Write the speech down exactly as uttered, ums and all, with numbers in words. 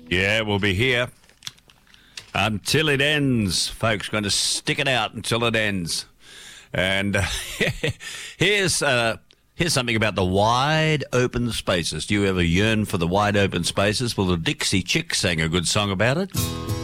Yeah, we'll be here until it ends, folks. Going to stick it out until it ends. And uh, here's uh, here's something about the wide open spaces. Do you ever yearn for the wide open spaces? Well, the Dixie Chicks sang a good song about it.